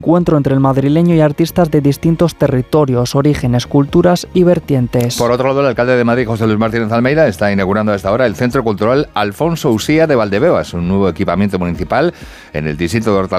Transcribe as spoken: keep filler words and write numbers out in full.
encuentro entre el madrileño y artistas de distintos territorios, orígenes, culturas y vertientes. Por otro lado, el alcalde de Madrid, José Luis Martínez Almeida, está inaugurando a esta hora el Centro Cultural Alfonso Usía de Valdebebas, un nuevo equipamiento municipal en el distrito de Hortaleza